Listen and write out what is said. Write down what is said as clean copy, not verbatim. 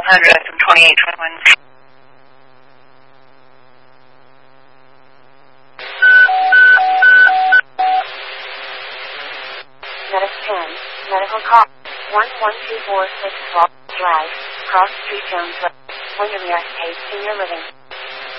1200 from 2821. Medic 10, medical call, 11246 Drive, Cross Street, Jonesboro, Windermere Estates, Senior Living.